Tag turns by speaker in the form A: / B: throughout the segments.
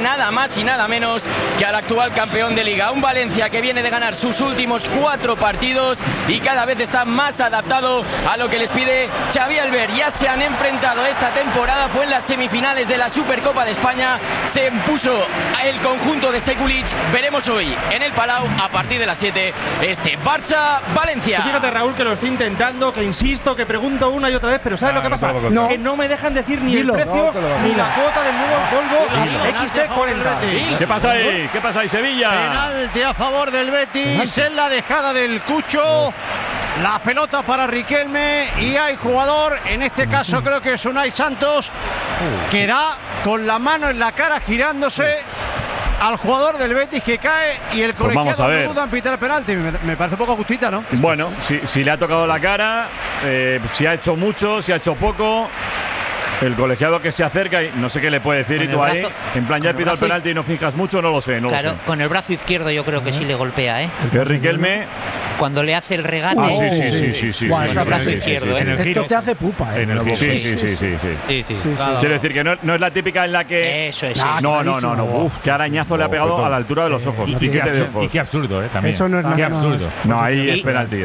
A: nada más y nada menos que al actual campeón de Liga. Un Valencia que viene de ganar sus últimos 4 partidos y cada vez está más adaptado a lo que les pide Xavi Albert. Ya se han enfrentado esta temporada, fue en las semifinales de la Supercopa de España, se impuso el conjunto de Sekulic. Veremos hoy en el Palau a partir de las 7 este Barça-Valencia.
B: Fíjate, Raúl, que lo estoy intentando, que insisto, que pregunto una y otra vez, pero ¿sabes lo que pasa? Que no me dejan decir ni el precio ni la cuota del nuevo polvo XT40.
C: ¿Qué pasa ahí? ¿Qué pasa ahí, Sevilla?
D: Penalti a favor del Betis en la dejada del Cucho. La pelota para Riquelme y hay jugador, en este caso creo que es Unai Santos, que da con la mano en la cara girándose al jugador del Betis que cae y el colegiado no duda en pitar el penalti. Me parece un poco justita, ¿no?
C: Bueno, si le ha tocado la cara, si ha hecho mucho, si ha hecho poco. El colegiado que se acerca y no sé qué le puede decir, y tú ahí, en plan, ya he pitado el penalti y no fijas mucho, no lo sé.
E: Claro, con el brazo izquierdo yo creo que sí le golpea, ¿eh?
C: Que Riquelme.
E: Cuando le hace el regate.
C: Sí.
E: El brazo izquierdo,
C: en el giro.
F: Esto te hace pupa, ¿eh?
C: En el giro. Sí. Quiero decir que no es la típica en la que.
E: Eso es.
C: No. Uf, qué arañazo le ha pegado a la altura de los ojos. Piquete de ojos.
G: Y qué absurdo, también.
F: Eso no es nada.
G: Qué absurdo.
C: No, ahí es penalti,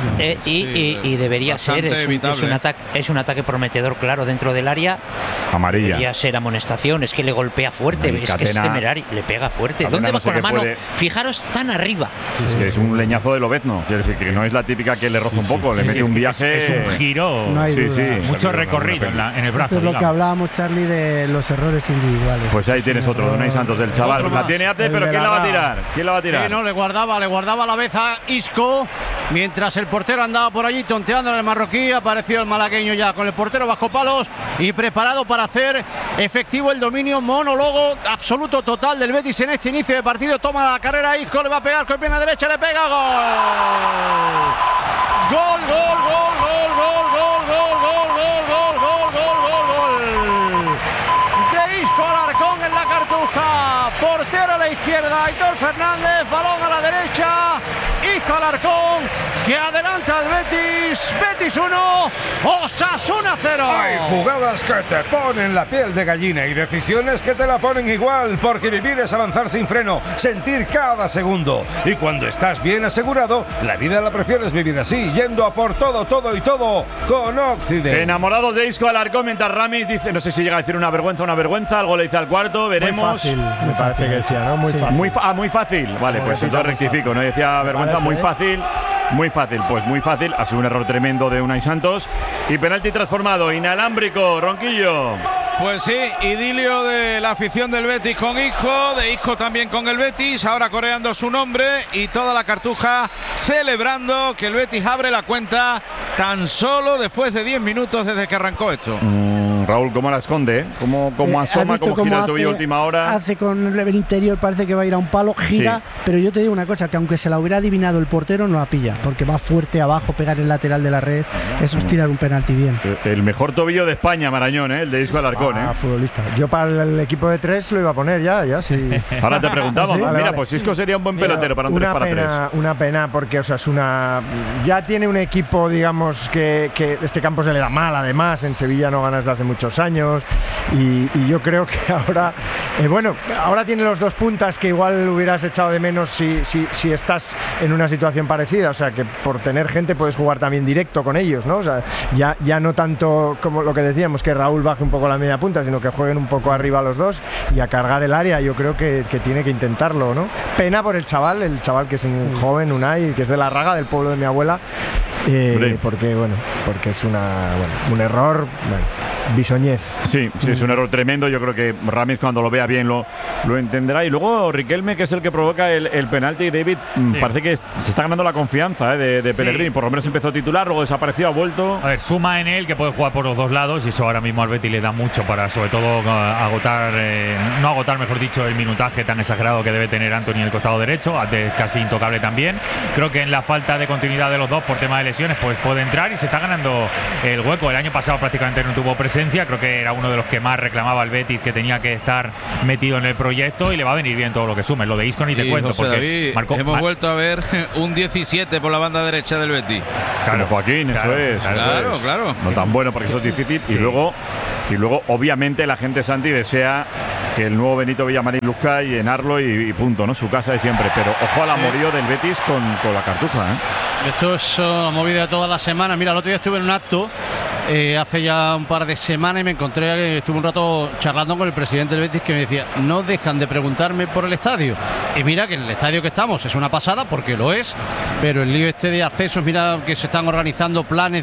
E: Y debería ser. Es un ataque prometedor, claro, dentro del área.
C: Amarilla.
E: Debería ser amonestación. Es que le golpea fuerte. Es que es temerario. Le pega fuerte. ¿Dónde va con la mano? Fijaros, tan arriba.
C: Es que es un leñazo de Lobezno. Quiero decir que no es la típica que le roza un poco. Le mete un viaje.
G: Es un giro. Mucho recorrido en el brazo.
F: Esto es lo que hablábamos, Charlie, de los errores individuales.
C: Pues ahí tienes otro, de Unai Santos, del chaval. La tiene Ate, pero ¿quién la va a tirar? ¿Quién la va a tirar?
D: No, le guardaba la vez a Isco. Mientras el portero andaba por allí tonteando en el marroquí, apareció el malagueño ya con el portero bajo palos y preparado para hacer efectivo el dominio, monólogo absoluto total del Betis en este inicio de partido. Toma la carrera Isco, le va a pegar con pierna derecha, le pega, gol. Gol. De Isco Alarcón en la Cartuja. Portero a la izquierda, Aitor Fernández, balón a la derecha. Isco Alarcón que adelanta al Betis. Betis 1, Osasuna 0.
H: Hay jugadas que te ponen la piel de gallina y decisiones que te la ponen igual, porque vivir es avanzar sin freno, sentir cada segundo. Y cuando estás bien asegurado, la vida la prefieres vivir así, yendo a por todo con Occident.
C: Enamorados de Isco Alarcón, mientras Ramis dice, no sé si llega a decir una vergüenza, algo le dice al cuarto, veremos.
F: Muy fácil, me parece que decía, ¿no?
C: Muy fácil. Vale, pues entonces rectifico, no decía vergüenza, muy fácil. Pues muy fácil. Ha sido un error tremendo de Unai Santos. Y penalti transformado, inalámbrico, Ronquillo.
I: Pues sí, idilio de la afición del Betis con Isco, de Isco también con el Betis, ahora coreando su nombre y toda la Cartuja celebrando que el Betis abre la cuenta tan solo después de 10 minutos desde que arrancó esto.
C: Raúl, ¿cómo la esconde? ¿Cómo asoma? ¿Cómo gira el tobillo a última hora?
F: Hace con el interior, parece que va a ir a un palo, gira, pero yo te digo una cosa, que aunque se la hubiera adivinado el portero, no la pilla, porque va fuerte abajo, pegar el lateral de la red, eso es tirar un penalti bien.
C: El mejor tobillo de España, Marañón, el de Isco Alarcón.
F: Futbolista. Yo para el equipo de 3 lo iba a poner ya sí.
C: Ahora te preguntamos,
F: ¿Sí?
C: Mira, pues Isco sería un buen pelotero para un 3 para 3.
F: Una pena, porque Osasuna ya tiene un equipo, digamos, que este campo se le da mal, además, en Sevilla no ganas de hace muchos años, y yo creo que ahora, ahora tiene los 2 puntas que igual hubieras echado de menos si estás en una situación parecida, o sea, que por tener gente puedes jugar también directo con ellos, ¿no? O sea, ya no tanto como lo que decíamos, que Raúl baje un poco la media punta, sino que jueguen un poco arriba los dos y a cargar el área. Yo creo que tiene que intentarlo, ¿no? Pena por el chaval que es un joven, Unai, que es de La Raga, del pueblo de mi abuela, porque es un error, bisoñez.
C: Sí, es un error tremendo. Yo creo que Ramis, cuando lo vea bien, lo entenderá. Y luego Riquelme, que es el que provoca el penalti. David, parece que se está ganando la confianza de Pellegrini. Por lo menos empezó titular, luego desapareció, ha vuelto.
G: A ver, suma en él que puede jugar por los dos lados, y eso ahora mismo al Betis le da mucho para, sobre todo, no agotar, mejor dicho, el minutaje tan exagerado que debe tener Antony en el costado derecho, casi intocable también. Creo que en la falta de continuidad de los dos por tema de lesiones, pues puede entrar y se está ganando el hueco. El año pasado prácticamente no tuvo presencia, creo que era uno de los que más reclamaba el Betis, que tenía que estar metido en el proyecto, y le va a venir bien todo lo que sume. Lo de Isco ni te cuento,
I: José
G: porque
I: David, hemos vuelto a ver un 17 por la banda derecha del Betis.
C: Claro, Joaquín, eso es.
I: Claro.
C: No tan bueno, porque eso es difícil. Y luego Y luego, obviamente, la gente Santi desea que el nuevo Benito Villamarín luzca y llenarlo y punto, ¿no? Su casa de siempre. Pero ojo al amorío del Betis con la Cartuja, ¿eh?
D: Esto es una movida de toda la semana. Mira, el otro día estuve en un acto hace ya un par de semanas y me encontré, estuve un rato charlando con el presidente del Betis que me decía, no dejan de preguntarme por el estadio. Y mira que en el estadio que estamos es una pasada, porque lo es, pero el lío este de accesos, mira que se están organizando planes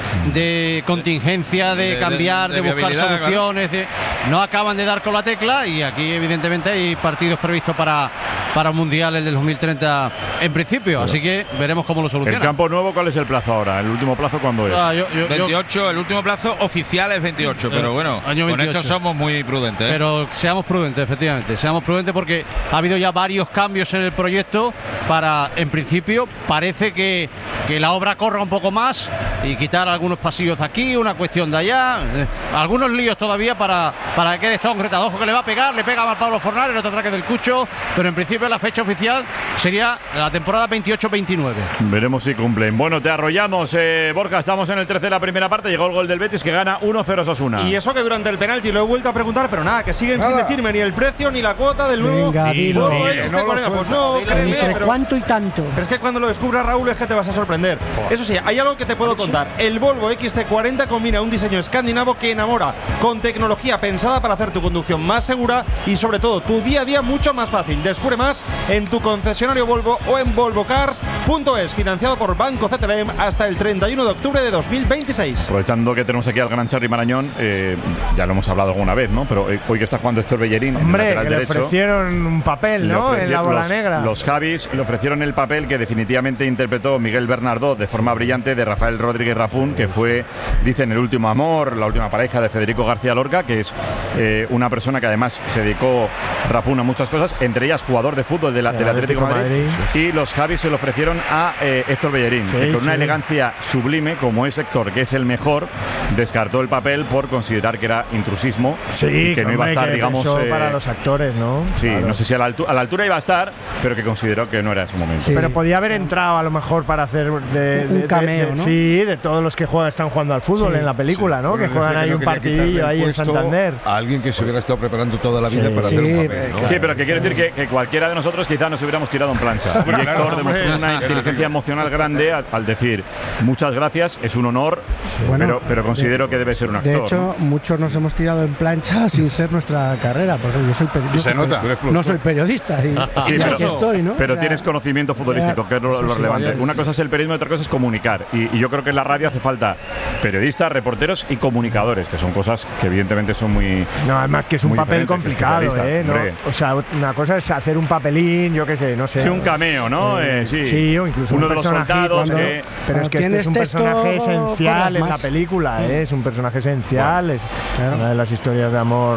D: de contingencia, de cambiar, de buscar soluciones, claro. No acaban de dar con la tecla y aquí evidentemente hay partidos previstos para Mundial, el del 2030 en principio, claro. Así que veremos cómo lo solucionan.
C: ¿El campo nuevo cuál es el plazo ahora? ¿El último plazo cuándo es?
I: 28, el último plazo oficial es 28, pero bueno, con esto somos muy prudentes.
D: Pero seamos prudentes, efectivamente, seamos prudentes porque ha habido ya varios cambios en el proyecto para, en principio, parece que la obra corra un poco más y quitar algunos pasillos de aquí, una cuestión de allá, algunos líos todavía para que quede esto concretado. Ojo que le va a pegar, le pega a Pablo Fornal, el otro ataque del Cucho, pero en principio la fecha oficial sería la temporada 28-29.
C: Veremos si cumplen. Bueno, te arrollamos, Borja, estamos en el 13 de la primera parte, llegó el gol del Betis que gana 1-0 Osasuna.
B: Y eso que durante el penalti lo he vuelto a preguntar, pero nada, que siguen sin decirme ni el precio ni la cuota del nuevo.
F: Venga, dilo.
B: Pues no, créeme,
F: ¿entre cuánto y tanto?
B: Pero es que cuando lo descubras, Raúl, es que te vas a sorprender. Eso sí, hay algo que te puedo contar. El Volvo XC40 combina un diseño escandinavo que enamora, con tecnología pensada para hacer tu conducción más segura y sobre todo tu día a día mucho más fácil. Descubre más en tu concesionario Volvo o en volvocars.es, financiado por Banco CTLM hasta el 31 de octubre de 2026.
C: Aprovechando que tenemos aquí al gran Charly Marañón, ya lo hemos hablado alguna vez, ¿no? Pero hoy que está jugando Héctor Bellerín,
F: hombre,
C: en el
F: que le
C: derecho,
F: ofrecieron un papel, ¿no? En la bola negra.
C: Los Javis le ofrecieron el papel que definitivamente interpretó Miguel Bernardó de forma brillante de Rafael Rodríguez Rapún, que fue, dicen, el último amor, la última pareja de Federico García Lorca, que es una persona que además se dedicó Rapún a muchas cosas, entre ellas jugador de fútbol del Atlético de Madrid. Y los Javis se lo ofrecieron a Héctor Bellerín, que con una elegancia sublime, como es Héctor, que es el mejor, descartó el papel por considerar que era intrusismo y que no iba a estar, digamos,
F: para los actores, ¿no?
C: Sí, claro. No sé si a la altura iba a estar, pero que consideró que no era su momento.
F: Sí. Pero podía haber entrado a lo mejor para hacer un cameo, ¿no? Sí, de todos los que están jugando al fútbol en la película, ¿no? Bueno, que juegan ahí un partidillo ahí en Santander.
H: A alguien que se hubiera estado preparando toda la vida para hacer un papel, ¿no?
C: Sí, pero que quiere decir que cualquiera de nosotros quizás nos hubiéramos tirado en plancha. Y Héctor demostró una inteligencia emocional grande al decir muchas gracias, es un honor, pero considero que debe ser un actor.
J: De hecho, muchos nos hemos tirado en plancha sin ser nuestra carrera, porque yo soy periodista.
H: Se nota.
J: No soy periodista y aquí estoy, ¿no?
C: Pero tienes conocimiento futbolístico, que es lo relevante. Una cosa es el periodismo y otra cosa es comunicar. Y yo creo que en la radio hace falta periodistas, reporteros y comunicadores, que son cosas que evidentemente son muy...
F: No, además que es un papel complicado, ¿no? O sea, una cosa es hacer un papelín, yo qué sé, no sé.
C: Sí, un cameo, ¿no?
F: Sí, o incluso
C: uno de los soldados que...
F: Pero es que este es un personaje esencial en la película, es un personaje esencial, es una de las historias de amor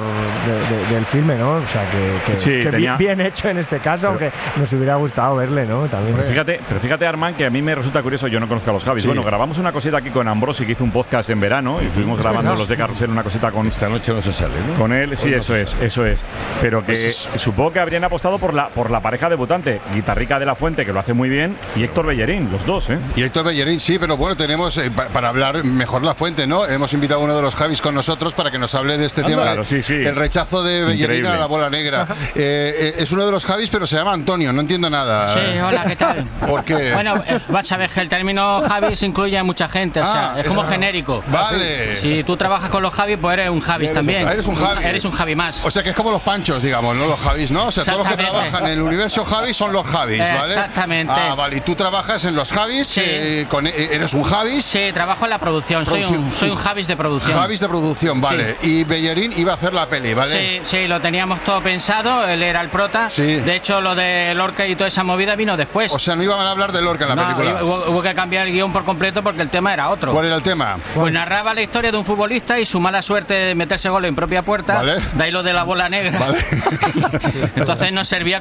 F: del filme, ¿no? O sea, que bien hecho en este caso, aunque nos hubiera gustado verle, ¿no? También.
C: Pero fíjate, Armand, que a mí me resulta curioso, yo no conozco a los Javis. Sí. Bueno, grabamos una cosita aquí con Ambrosi, que hizo un podcast en verano, y estuvimos grabando los de Carrusel, una cosita con...
H: Esta noche no se sale, ¿no?
C: Con él, sí, eso es. Pero que supongo que habrían apostado por la pareja debutante, Guitarrica de la Fuente, que lo hace muy bien, y Héctor Bellerín, los dos, ¿eh?
K: Y Héctor Bellerín, sí, pero bueno, tenemos, para hablar mejor La Fuente, ¿no? Hemos invitado a uno de los Javis con nosotros para que nos hable de este tema,
C: claro, sí.
K: El rechazo de Bellerín a la bola negra. Es uno de los Javis, pero se llama Antonio, no entiendo nada.
L: Sí, hola, ¿qué tal?
K: ¿Por qué?
L: Bueno, vas a ver que el término Javis incluye a mucha gente, o sea, es como genérico.
K: Vale.
L: Si tú trabajas con los Javis, pues eres un Javis también.
K: Eres un Javi.
L: Eres un Javi más.
K: O sea, que es como los Panchos, digamos, ¿no? Los Javis, ¿no? O sea, todos los que trabajan en el universo Javis son los Javis, ¿vale?
L: Exactamente.
K: Ah, vale. ¿Y tú trabajas en los Javis?
L: Sí.
K: ¿Eres un Javis?
L: Sí, trabajo en la producción. Soy un Javis de producción.
K: Javis de producción, vale.
L: Sí.
K: Y Bellerín iba a hacer la peli, ¿vale?
L: Sí, lo teníamos todo pensado. Él era el prota.
K: Sí.
L: De hecho, lo de Lorca y toda esa movida vino después.
K: O sea, no iban a hablar de Lorca en la película.
L: Hubo que cambiar el guión por completo porque el tema era otro.
K: ¿Cuál era el tema?
L: Pues narraba la historia de un futbolista y su mala suerte de meterse gol en propia puerta.
K: Vale.
L: De ahí lo de la bola negra.
K: Vale.
L: Entonces nos servía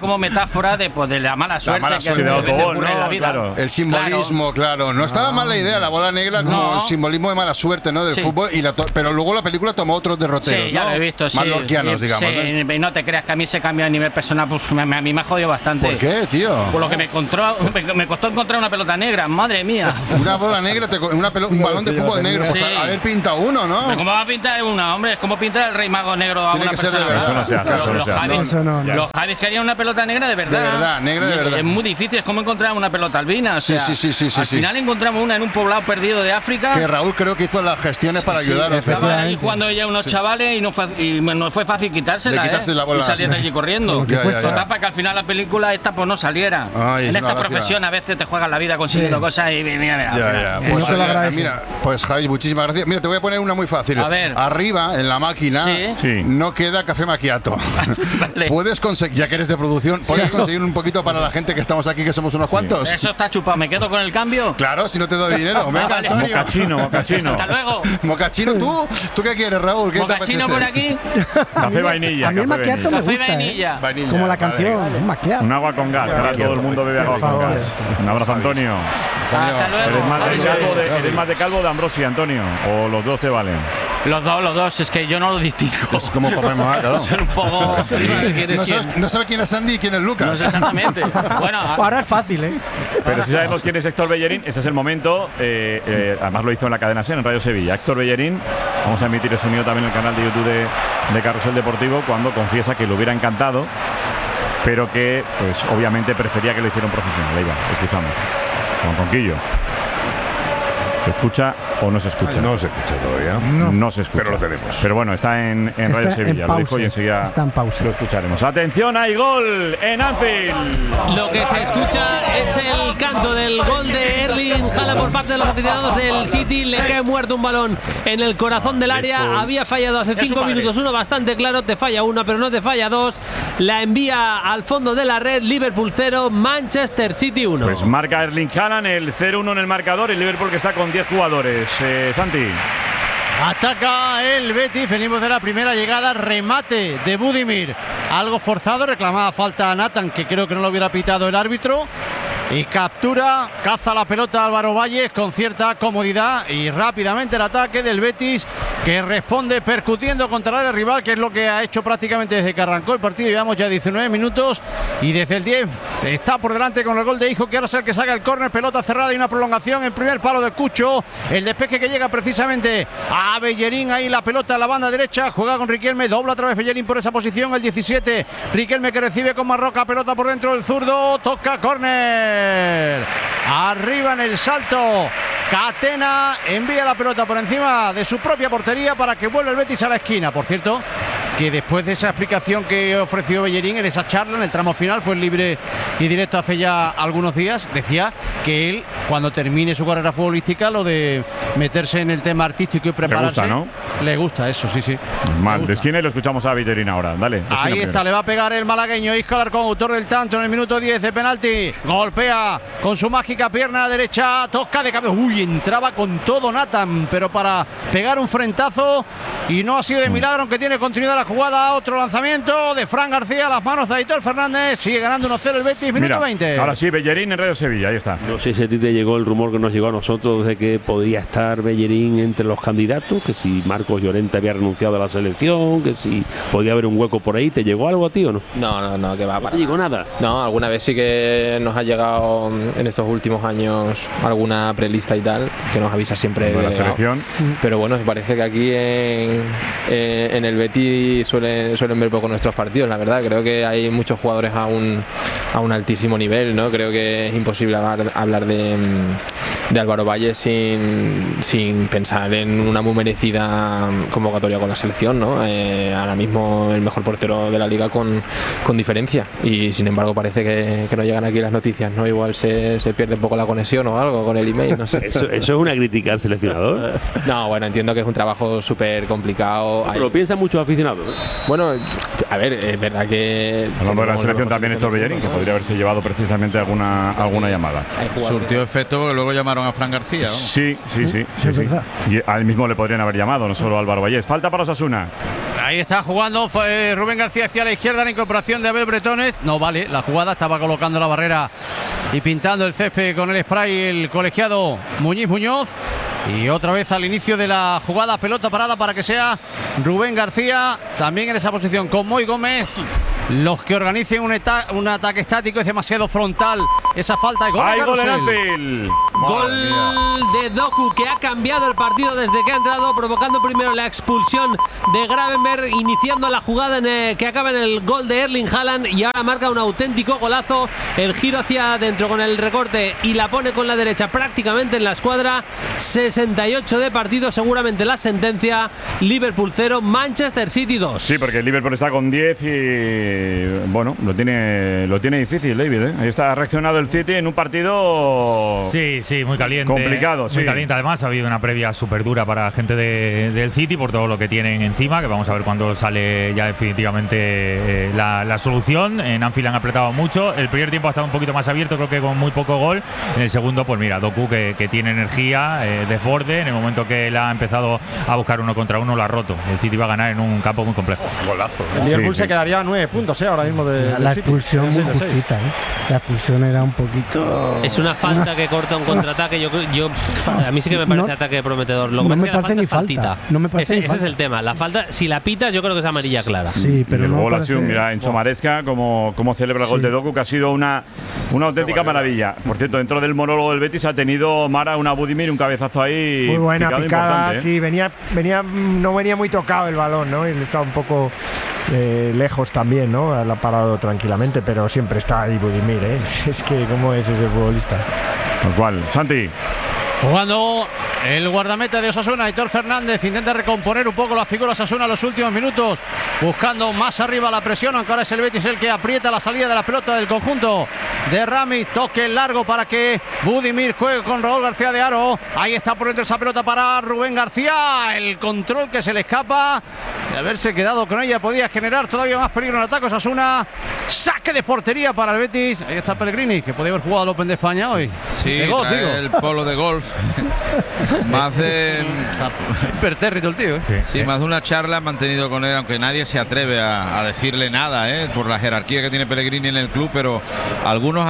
L: como metáfora de la mala suerte que
K: de
L: ocurre en la vida.
K: Claro. El simbolismo, claro. No estaba mal la idea, la bola negra como simbolismo de mala suerte, ¿no? Del fútbol. Pero luego la película tomó otros derroteros,
L: ya
K: ¿no?
L: lo he visto,
K: más lorquianos, digamos.
L: Y no te creas que a mí ese cambio a nivel personal, pues a mí me ha jodido bastante.
K: ¿Por qué, tío?
L: Por lo que me costó encontrar una pelota negra, madre mía.
K: Una bola negra, un balón de fútbol negro. Pues haber pintado uno, ¿no?
L: ¿Cómo va a pintar una, hombre? Es como pintar el Rey Mago negro a
K: Tiene
L: una
K: que ser
L: persona.
K: de verdad.
L: Los Javis querían una pelota negra de verdad.
K: De verdad, negra de verdad.
L: Es muy difícil, es como encontrar una pelota albina. O sea,
K: sí.
L: Al final encontramos una en un poblado perdido de África.
K: Que Raúl creo que hizo las gestiones para ayudar.
L: Estaban ahí jugando ella unos chavales y no fue fácil quitársela,
K: la bola,
L: y salir de allí corriendo. Total, para que al final la película esta pues no saliera. En esta profesión a veces te juegas la vida consiguiendo cosas y mira.
K: Pues Javi, muchísimas gracias. Mira, te voy a poner una muy fácil.
L: A ver.
K: Arriba, en la máquina, no queda café macchiato.
L: Vale.
K: Puedes conseguir, ya que eres de producción, puedes conseguir un poquito para la gente que estamos aquí, que somos unos cuantos.
L: Eso está chupado, ¿me quedo con el cambio?
K: Claro, si no te doy dinero. Venga,
L: vale.
K: Antonio.
L: Mocachino. Hasta luego.
K: Mocachino, ¿tú qué quieres, Raúl? ¿Qué
L: Mocachino por aquí.
C: Café vainilla.
J: A mí el macchiato me
L: Café
J: gusta,
L: vainilla.
J: Como la canción, un macchiato.
C: Un agua con gas, que ahora todo el mundo bebe agua con gas. Un abrazo, Antonio.
L: Hasta luego.
C: ¿Eres más de Calvo o de Ambrosi, Antonio? ¿O los dos te valen?
L: Los dos, es que yo no lo distingo.
K: Es como podemos, claro.
L: Son un poco.
K: No sabes quién es Andy y quién es Lucas.
L: No sé exactamente. Bueno,
J: ahora es fácil, ¿eh?
C: Pero si sabemos quién es Héctor Bellerín, ese es el momento. Además lo hizo en la cadena SER, en Radio Sevilla. Héctor Bellerín, vamos a emitir el sonido también en el canal de YouTube de Carrusel Deportivo, cuando confiesa que le hubiera encantado, pero que, pues obviamente prefería que lo hiciera un profesional. Ahí va, escuchamos. Con Conquillo. ¿Se escucha o no se escucha?
H: No se escucha todavía.
C: No se escucha.
H: Pero lo tenemos.
C: Pero bueno, está en Radio Sevilla. Lo dijo y enseguida lo escucharemos. Atención, hay gol en Anfield.
M: Lo que se escucha es el canto del gol de Erling Haaland por parte de los aficionados del City. Le cae muerto un balón en el corazón del área. Había fallado hace 5 minutos uno bastante claro. Te falla una, pero no te falla dos. La envía al fondo de la red. Liverpool 0, Manchester City 1.
C: Pues marca Erling Haaland el 0-1 en el marcador. El Liverpool que está con 10 jugadores. Santi.
D: Ataca el Betis, venimos de la primera llegada, remate de Budimir, algo forzado, reclamaba falta a Nathan, que creo que no lo hubiera pitado el árbitro. Y captura, caza la pelota Álvaro Valles con cierta comodidad y rápidamente el ataque del Betis, que responde percutiendo contra el área rival, que es lo que ha hecho prácticamente desde que arrancó el partido. Llevamos ya 19 minutos y desde el 10 está por delante con el gol de Hijo, que ahora es el que saca el córner, pelota cerrada y una prolongación en primer palo de Cucho. El despeje que llega precisamente a Bellerín, ahí la pelota en la banda derecha, juega con Riquelme, dobla otra vez Bellerín por esa posición, el 17, Riquelme que recibe con Marroca, pelota por dentro del zurdo, toca córner. Arriba en el salto, Catena envía la pelota por encima de su propia portería para que vuelva el Betis a la esquina. Por cierto, que después de esa explicación que ofreció Bellerín en esa charla, en el tramo final, fue libre y directo hace ya algunos días, decía que él, cuando termine su carrera futbolística, lo de meterse en el tema artístico y prepararse,
C: le gusta, ¿no?
D: Le gusta eso, sí.
C: Mal, de esquina y lo escuchamos a Bellerín ahora. Dale.
D: Ahí está, le va a pegar el malagueño Isco Alarcón, autor del tanto en el minuto 10 de penalti. Golpea con su mágica pierna derecha, toca de cabeza. Uy, entraba con todo Nathan, pero para pegar un frentazo, y no ha sido de milagro, aunque tiene continuidad la jugada. Otro lanzamiento de Fran García a las manos de Aitor Fernández. Sigue ganando 1-0 el Betis, minuto 20.
C: Ahora sí, Bellerín en Radio Sevilla, ahí está.
N: No sé si a ti te llegó el rumor que nos llegó a nosotros de que podía estar Bellerín entre los candidatos, que si Marcos Llorente había renunciado a la selección, que si podía haber un hueco por ahí. ¿Te llegó algo a ti o no?
O: No, que va.
N: ¿No te llegó nada?
O: No, alguna vez sí que nos ha llegado en estos últimos años alguna prelista y tal, que nos avisa siempre
C: de la selección.
O: Pero bueno, parece que aquí en el Betis suelen ver poco nuestros partidos, la verdad. Creo que hay muchos jugadores a un altísimo nivel, ¿no? Creo que es imposible hablar de Álvaro Valle sin pensar en una muy merecida convocatoria con la selección, ¿no? Ahora mismo el mejor portero de la liga con diferencia, y sin embargo parece que no llegan aquí las noticias, ¿no? Igual se pierde un poco la conexión o algo con el email, no sé.
N: ¿Eso es una crítica al seleccionador?
O: No, bueno, entiendo que es un trabajo súper complicado.
N: Pero lo piensan muchos aficionados, ¿no?
O: Bueno, a ver, es verdad que...
C: Hablando de la selección también Héctor Bellerín, que podría haberse llevado precisamente alguna llamada.
I: Surtió efecto porque luego llamaron a Fran García, ¿no?
C: Sí. Y a él mismo le podrían haber llamado, no solo a Álvaro Vallés. Falta para Osasuna.
D: Ahí está jugando Rubén García hacia la izquierda, la incorporación de Abel Bretones. No vale, la jugada estaba colocando la barrera y pintando el césped con el spray el colegiado Muñoz. Y otra vez al inicio de la jugada, pelota parada para que sea Rubén García, también en esa posición con Moy Gómez. Los que organicen un ataque estático, es demasiado frontal esa falta. Y
C: ¡hay gol en Anfield!
M: Gol de Doku, que ha cambiado el partido desde que ha entrado, provocando primero la expulsión de Gravenberg, iniciando la jugada que acaba en el gol de Erling Haaland, y ahora marca un auténtico golazo. El giro hacia adentro con el recorte y la pone con la derecha prácticamente en la escuadra. 68 de partido, seguramente la sentencia. Liverpool 0, Manchester City 2.
C: Sí, porque el Liverpool está con 10 y bueno, lo tiene difícil, David, ¿eh? Ahí está, ha reaccionado el City en un partido
G: sí, muy caliente,
C: complicado,
G: muy caliente. Además ha habido una previa súper dura para la gente del City por todo lo que tienen encima, que vamos a ver cuándo sale ya definitivamente la solución. En Anfield han apretado mucho, el primer tiempo ha estado un poquito más abierto, creo que con muy poco gol. En el segundo, pues mira, Doku que tiene energía, desborde, en el momento que él ha empezado a buscar uno contra uno lo ha roto. El City va a ganar en un campo muy complejo.
K: Golazo.
B: El Liverpool se quedaría a 9 puntos ahora mismo de
J: la expulsión muy justita, La expulsión era un poquito.
M: Es una falta que corta un contraataque. Yo a mí sí que me parece ataque prometedor. Lo que
J: no me parece ni falta. No me parece
M: ese es el tema. La falta, si la pitas, yo creo que es amarilla clara.
J: Sí, pero
C: el
J: no
C: gol
J: parece...
C: ha sido, mira, Enzo Maresca, como celebra el gol de Doku, que ha sido una auténtica maravilla. Por cierto, dentro del monólogo del Betis ha tenido Mara una Budimir, un cabezazo ahí.
F: Muy buena picada,
C: sí,
F: no venía muy tocado el balón, ¿no? Él estaba un poco lejos también, ¿no? Lo ha parado tranquilamente, pero siempre está ahí Budimir, ¿eh? Es que cómo es ese futbolista.
C: Tal cual. Santi.
D: Jugando el guardameta de Osasuna, Aitor Fernández, intenta recomponer un poco la figura Osasuna en los últimos minutos, buscando más arriba la presión, aunque ahora es el Betis el que aprieta la salida de la pelota del conjunto de Rami. Toque largo para que Budimir juegue con Raúl García de Haro. Ahí está por dentro esa pelota para Rubén García. El control que se le escapa. De haberse quedado con ella podía generar todavía más peligro en el ataque Osasuna. Saque de portería para el Betis. Ahí está Pellegrini, que podía haber jugado al Open de España hoy.
I: Sí,
D: de golf, digo.
I: el polo de golf. Más de
D: impertérrito el tío, ¿eh?
I: Sí, más de una charla han mantenido con él, aunque nadie se atreve a decirle nada, por la jerarquía que tiene Pellegrini en el club, pero algunos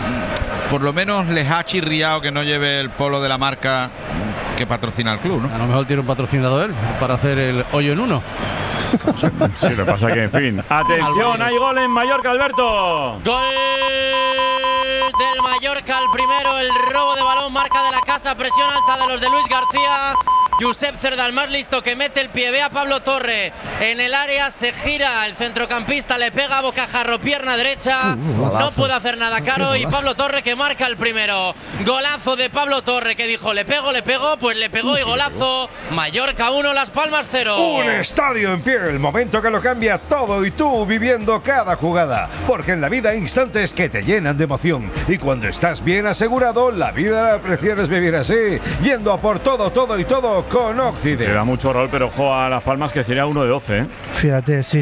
I: por lo menos les ha chirriado que no lleve el polo de la marca que patrocina el club, ¿no?
D: A lo mejor tiene un patrocinador él para hacer el hoyo en uno.
C: Sí, lo que pasa que, en fin. Atención, hay gol en Mallorca, Alberto.
E: Gol del Mallorca, el primero, el robo de balón, marca de la casa, presión alta de los de Luis García. Josep Cerdal más listo, que mete el pie, ve a Pablo Torre en el área, se gira el centrocampista, le pega a bocajarro, pierna derecha, no puede hacer nada Caro, y Pablo Torre que marca el primero. Golazo de Pablo Torre, que dijo le pego, pues le pegó y golazo. Mallorca 1, Las Palmas 0.
H: Un estadio en pie, el momento que lo cambia todo, y tú viviendo cada jugada, porque en la vida hay instantes que te llenan de emoción, y cuando estás bien asegurado, la vida la prefieres vivir así, yendo a por todo y todo con Occident.
C: Le da mucho rol, pero ojo a Las Palmas, que sería 1 de 12, ¿eh?
J: Fíjate, sí.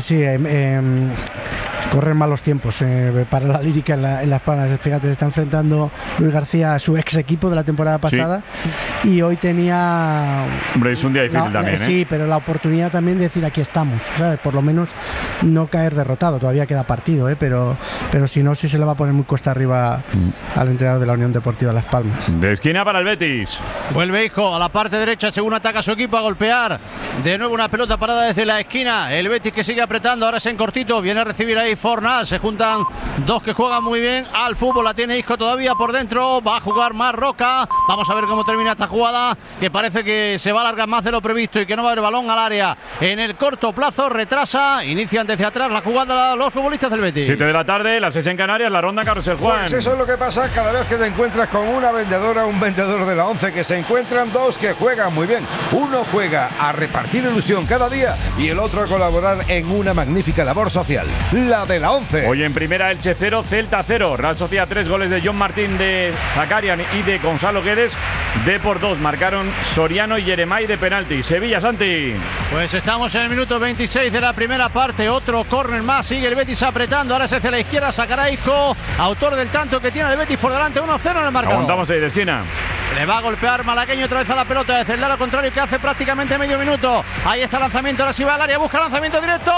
J: Corren malos tiempos para la lírica en Las Palmas. Fíjate, se está enfrentando Luis García a su ex equipo de la temporada pasada, y hoy tenía...
C: Hombre, es un día difícil también, ¿eh?
J: Sí, pero la oportunidad también de decir aquí estamos, ¿sabes? Por lo menos no caer derrotado. Todavía queda partido, pero si no, sí se le va a poner muy cuesta arriba al entrenador de la Unión Deportiva Las Palmas.
C: De esquina para el Betis.
D: Vuelve Isco a la parte derecha, según ataca su equipo, a golpear. De nuevo una pelota parada desde la esquina. El Betis que sigue apretando, ahora es en cortito, viene a recibir ahí Fornals. Se juntan dos que juegan muy bien al fútbol. La tiene Isco todavía por dentro, va a jugar más Roca. Vamos a ver cómo termina esta jugada, que parece que se va a alargar más de lo previsto y que no va a haber balón al área en el corto plazo. Retrasa, inician desde atrás la jugada los futbolistas del Betis.
C: 7 de la tarde, las 6 en Canarias, la ronda Carrusel Juan.
H: Pues eso es lo que pasa cada vez que te encuentras con una vendedora, un vendedor de la 11, que se encuentran dos que juegan muy bien. Uno juega a repartir ilusión cada día y el otro a colaborar en una magnífica labor social, la de la 11.
C: Hoy en primera, Elche 0, Celta 0. Real Sociedad 3, goles de John Martín, de Zakarian y de Gonzalo Guedes. Depor 2, marcaron Soriano y Yeremay de penalti. Sevilla, Santi.
D: Pues estamos en el minuto 26 de la primera parte. Otro córner más, sigue el Betis apretando. Ahora se hacia la izquierda, sacará Isco, autor del tanto que tiene el Betis por delante, 1-0 en el marcador.
C: Aguantamos ahí de esquina.
D: Le va a golpear Malagueño otra vez a la pelota desde el lado contrario, que hace prácticamente medio minuto. Ahí está el lanzamiento, ahora sí va al área, busca lanzamiento directo.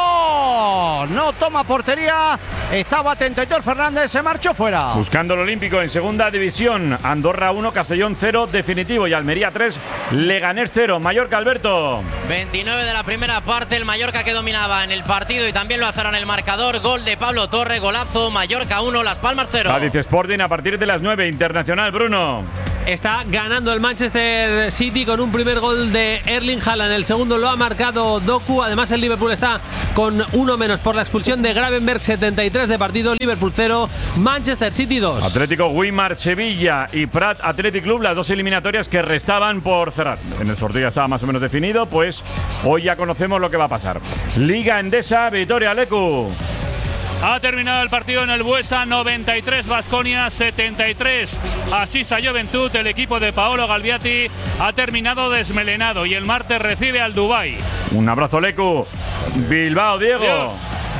D: No toma portería. Estaba atento Aitor Fernández, se marchó fuera.
C: Buscando el olímpico en segunda división. Andorra 1, Castellón 0, definitivo. Y Almería 3, Leganés 0. Mallorca, Alberto.
E: 29 de la primera parte, el Mallorca que dominaba en el partido y también lo hacerá en el marcador. Gol de Pablo Torre, golazo. Mallorca 1, Las Palmas 0.
C: Cádiz Sporting a partir de las 9, Internacional, Bruno.
M: Está ganando el Manchester City con un primer gol de Erling Haaland. El segundo lo ha marcado Doku. Además, el Liverpool está con uno menos por la expulsión de Gravenberch. 73 de partido. Liverpool 0, Manchester City 2.
C: Atlético Weimar, Sevilla y Prat Athletic Club, las dos eliminatorias que restaban por cerrar. En el sorteo ya estaba más o menos definido, pues hoy ya conocemos lo que va a pasar. Liga Endesa, Vitoria Leku.
P: Ha terminado el partido en el Buesa, 93 Baskonia, 73 Asisa Juventud. El equipo de Paolo Galbiati ha terminado desmelenado y el martes recibe al Dubái.
C: Un abrazo, Leku. Bilbao, Diego.
P: Dios.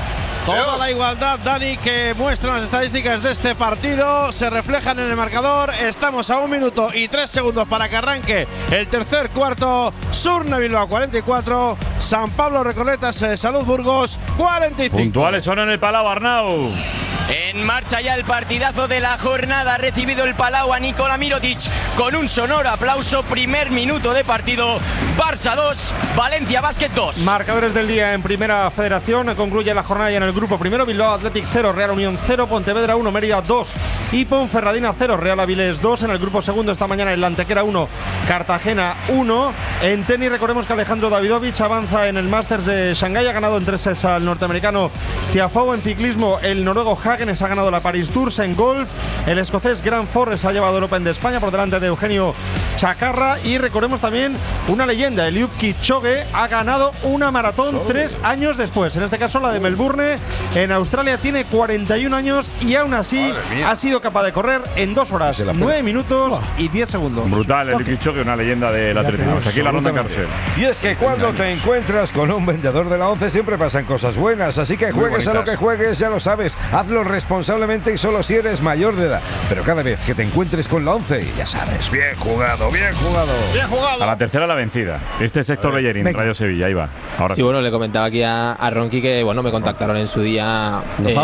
B: Toda la igualdad, Dani, que muestran las estadísticas de este partido se reflejan en el marcador. Estamos a 1 minuto y 3 segundos para que arranque el tercer cuarto. Surne Bilbao 44, San Pablo Recoletas Salud Burgos 45.
C: Puntuales son en el Palau, Arnau.
A: En marcha ya el partidazo de la jornada. Ha recibido el Palau a Nikola Mirotic con un sonoro aplauso. Primer minuto de partido. Barça 2, Valencia Basket 2.
B: Marcadores del día en Primera Federación. Concluye la jornada ya en el grupo primero. Bilbao Athletic 0, Real Unión 0, Pontevedra 1, Mérida 2 y Ponferradina 0, Real Avilés 2. En el grupo segundo esta mañana el Antequera 1, Cartagena 1. En tenis recordemos que Alejandro Davidovich avanza en el Masters de Shanghái. Ha ganado en 3 sets al norteamericano Tiafoe. En ciclismo el noruego Hagenes ha ganado la Paris Tours. En golf el escocés Grant Forrest ha llevado el Open de España por delante de Eugenio Chacarra. Y recordemos también una leyenda, Eliud Kipchoge ha ganado una maratón 3 años después. En este caso la de Melbourne en Australia. Tiene 41 años y aún así ha sido capaz de correr en 2 horas, 9 minutos y 10 segundos.
C: Brutal, el Kipchoge, una leyenda del atletismo. Aquí la ronda Carcel.
H: Y es que cuando te encuentras con un vendedor de la 11 siempre pasan cosas buenas, así que juegues a lo que juegues, ya lo sabes, hazlo responsablemente y solo si eres mayor de edad. Pero cada vez que te encuentres con la 11, ya sabes, bien jugado, bien jugado.
D: Bien jugado.
C: A la tercera la vencida. Este es Héctor Bellerín, Radio Sevilla, ahí va. Ahora
O: sí, bueno, le comentaba aquí a Ronqui que bueno, me contactaron en su día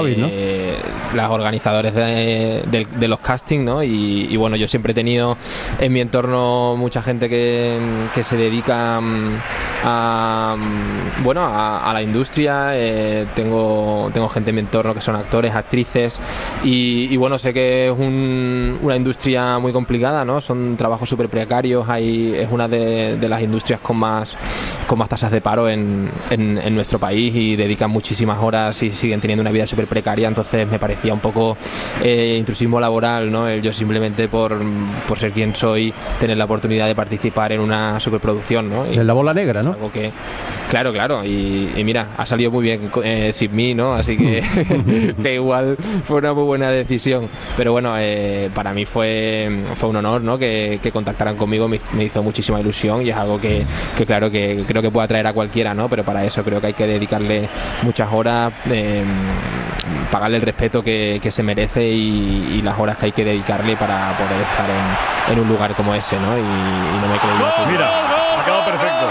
O: los organizadores de los castings, ¿no? Y bueno, yo siempre he tenido en mi entorno mucha gente que se dedica a la industria. Tengo gente en mi entorno que son actores, actrices y bueno, sé que es una industria muy complicada, ¿no? Son trabajos súper precarios. Es una de las industrias con más tasas de paro en nuestro país y dedican muchísimas horas y siguen teniendo una vida súper precaria. Entonces me parecía un poco intrusismo laboral, ¿no? Yo simplemente por ser quien soy, tener la oportunidad de participar en una superproducción, ¿no?
Q: En la bola negra, ¿no?
O: Algo que, claro, y mira, ha salido muy bien sin mí, ¿no? Así que, que igual fue una muy buena decisión. Pero bueno, para mí fue un honor, ¿no? Que contactaran conmigo, me hizo muchísima ilusión y es algo que claro, que creo que puede atraer a cualquiera, ¿no? Pero para eso creo que hay que dedicarle muchas horas, pagarle el respeto que se merece y las horas que hay que dedicarle para poder estar en un lugar como ese, ¿no? Y no me creo yo.
C: Mira, ha quedado perfecto.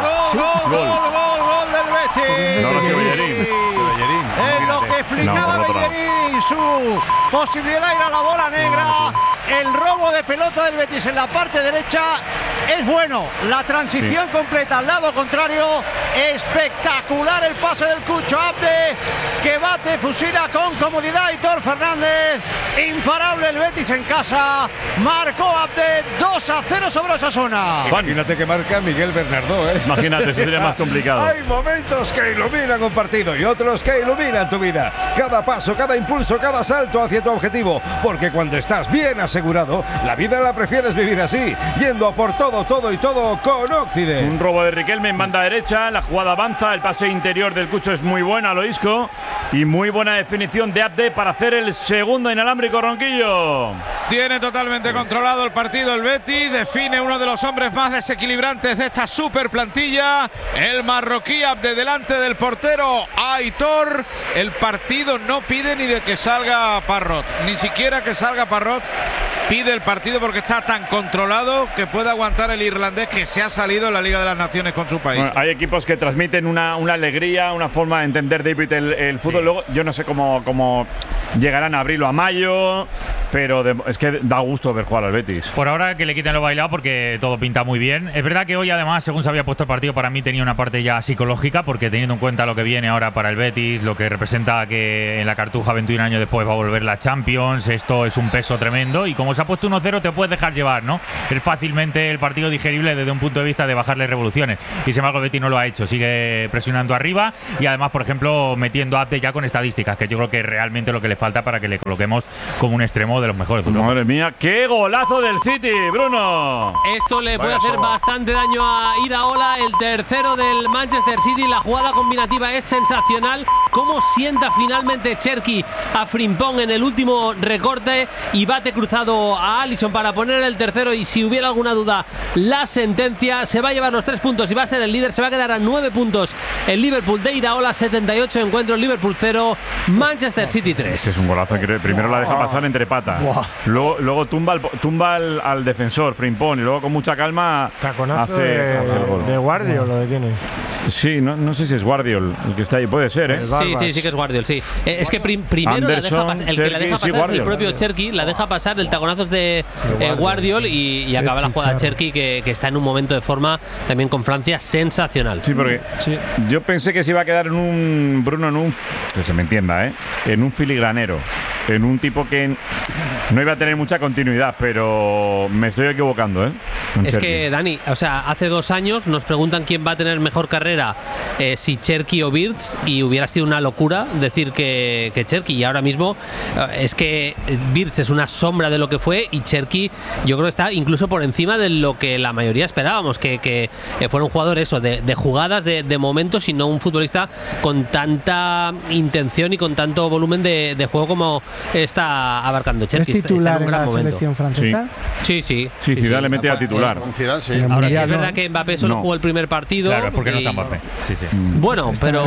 D: Gol del Betis.
C: No lo ha sido Bellerín.
D: Es lo que explicaba Bellerín, su posibilidad de ir a la bola negra. El robo de pelota del Betis en la parte derecha es bueno. La transición completa al lado contrario. Espectacular el pase del Cucho Abde, que bate, fusila con comodidad Aitor Fernández. Imparable el Betis en casa. Marcó Abde 2-0 sobre Osasuna.
H: Imagínate que marca Miguel Bernardó, ¿eh?
C: Imagínate, eso sería más complicado.
H: Hay momentos que iluminan un partido y otros que iluminan tu vida. Cada paso, cada impulso, cada salto hacia tu objetivo. Porque cuando estás bien asegurado, la vida la prefieres vivir así, yendo a por todo y todo con Occident.
C: Un robo de Riquelme en banda derecha, la jugada avanza, el pase interior del Cucho es muy bueno a lo Isco y muy buena definición de Abde para hacer el segundo inalámbrico. inalámbrico, Ronquillo.
I: Tiene totalmente controlado el partido el Betis, define uno de los hombres más desequilibrantes de esta super plantilla, el marroquí de delante del portero Aitor. El partido no pide ni de que salga Parrot, ni siquiera que salga Parrot pide el partido porque está tan controlado que puede aguantar el irlandés que se ha salido en la Liga de las Naciones con su país.
C: Bueno, hay equipos que transmiten una alegría, una forma de entender, David, el fútbol. Sí. Luego, yo no sé cómo llegarán a abril o a mayo, pero es que da gusto ver jugar al Betis.
G: Por ahora que le quiten lo bailado porque todo pinta muy bien. Es verdad que hoy, además, según se había puesto el partido, para mí tenía una parte ya psicológica, porque teniendo en cuenta lo que viene ahora para el Betis, lo que representa que en la Cartuja 21 años después va a volver la Champions, esto es un peso tremendo, y como se ha puesto 1-0 te puedes dejar llevar, ¿no? Es fácilmente el partido digerible desde un punto de vista de bajarle revoluciones, y sin embargo el Betis no lo ha hecho, sigue presionando arriba y además, por ejemplo, metiendo a Abde ya con estadísticas, que yo creo que es realmente lo que le falta para que le coloquemos como un extremo de los mejores.
C: Madre mía, qué golazo del City, Bruno.
M: Esto le puede hacer bastante daño a Iraola, el tercero del Manchester City. La jugada combinativa es sensacional. Cómo sienta finalmente Cherki a Frimpong en el último recorte y bate cruzado a Alisson para poner el tercero, y si hubiera alguna duda, la sentencia. Se va a llevar los 3 puntos y va a ser el líder. Se va a quedar a 9 puntos el Liverpool de Iraola. 78 encuentros, Liverpool 0, Manchester City 3.
C: Este es un golazo que primero la deja pasar entre patas, luego tumba al defensor Frimpong, y luego con mucha calma hace el gol.
F: ¿De Guardiol o de quién es?
C: Sí, no sé si es Guardiol el que está ahí, puede ser, ¿eh?
M: Sí que es Guardiol, sí. Es que primero
C: Anderson,
M: la deja pasar, el que la deja pasar es el propio Cherki, la deja pasar, el taconazo es de Guardiol, y acaba la jugada Cherki, que está en un momento de forma también con Francia sensacional.
C: Sí, porque yo pensé que se iba a quedar en un que se me entienda, en un filigranero, en un tipo que no iba a tener mucha continuidad, pero me estoy equivocando,
M: Es que, Dani, o sea, hace 2 años nos preguntan quién va a tener mejor carrera, si Cherki o Wirtz, y hubiera sido una locura decir que Cherki, y ahora mismo es que Wirtz es una sombra de lo que fue, y Cherki yo creo que está incluso por encima de lo que la mayoría esperábamos, que fuera un jugador de jugadas, de momentos, y no un futbolista con tanta intención y con tanto volumen de juego como está abarcando Cherki.
J: ¿Es titular en la selección francesa?
M: Sí.
C: Zidane le mete a titular.
M: Ahora sí es verdad que Mbappé solo jugó el primer partido.
G: Claro, porque no está Mbappé. Sí.
M: Bueno, pero